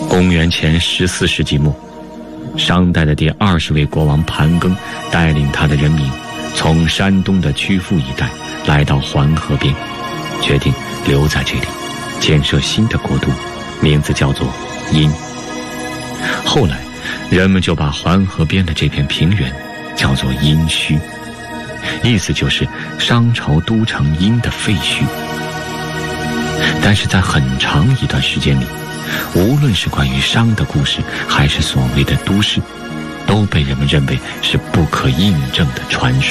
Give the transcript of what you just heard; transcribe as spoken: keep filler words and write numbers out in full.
公元前十四世纪末，商代的第二十位国王盘庚带领他的人民从山东的曲阜一带来到黄河边，决定留在这里建设新的国都，名字叫做殷。后来人们就把黄河边的这片平原叫做殷墟，意思就是商朝都城殷的废墟。但是在很长一段时间里，无论是关于商的故事，还是所谓的都市，都被人们认为是不可印证的传说。